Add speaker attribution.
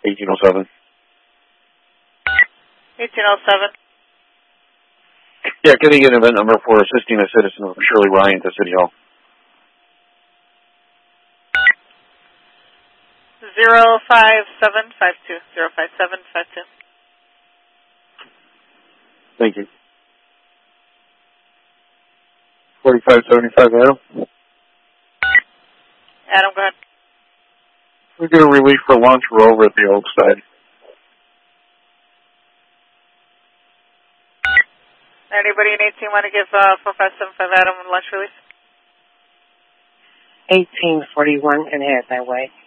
Speaker 1: 1807.
Speaker 2: 1807.
Speaker 1: Yeah, can I get an event number for assisting a citizen of Shirley Ryan to City Hall?
Speaker 2: 05752. 05752.
Speaker 1: Thank you. 4575 Adam.
Speaker 2: Adam, go ahead.
Speaker 1: We get a relief for lunch. We're over at the Oakside.
Speaker 2: Anybody in 18 want to give 4575 Adam lunch release?
Speaker 3: 1841 can head that way.